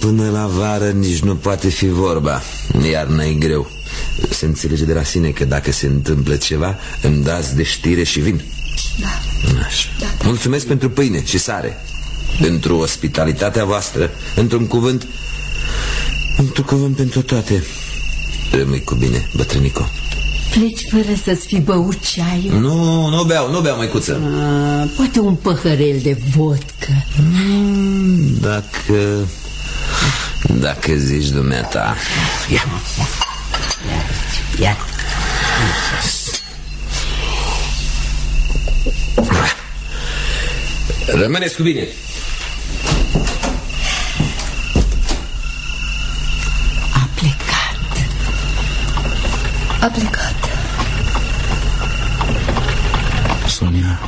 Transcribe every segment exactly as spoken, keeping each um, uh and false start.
Până la vară nici nu poate fi vorba. Iarna e greu. Se înțelege de la sine că dacă se întâmplă ceva, îmi dați de știre și vin. Da. Așa. Da, da. Mulțumesc pentru pâine și sare, pentru ospitalitatea voastră. Într-un cuvânt, într-un cuvânt pentru toate. Rămâi cu bine, bătrânico. Pleci fără să-ți fi băut ceaiul? Nu, nu beau, nu beau, măicuță. A, poate un păhărel de vodcă. mm, Dacă... Dacă zici dumneata. Ia. Ia. Rămâneți cu bine. A plecat. A plecat. Sonia,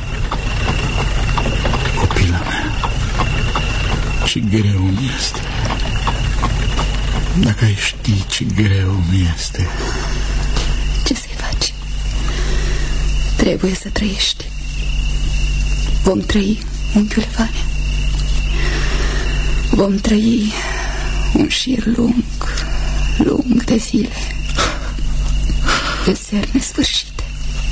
copila mea, ce greu mi este. Dacă ai ști ce greu mi este. Ce să-i faci? Trebuie să trăiești. Vom trăi, unchiule Vania. Vom trăi un șir lung, lung de zile, de seri nesfârșite.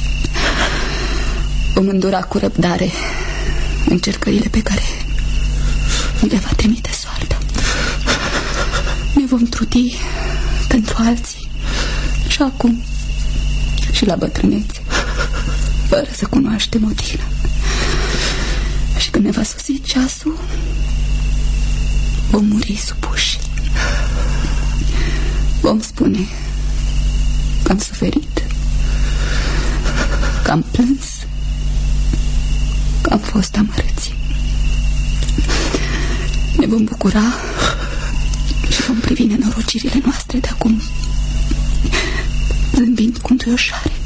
Vom îndura cu răbdare încercările pe care ni le va trimite soarta. Ne vom trudi pentru alții și acum și la bătrânețe, fără să cunoaștem odihnă. Și când ne va sosi ceasul, vom muri supuși. Vom spune că am suferit, că am plâns, că am fost amărâți. Ne vom bucura și vom privi nenorocirile noastre de acum zâmbind cu înduioșare.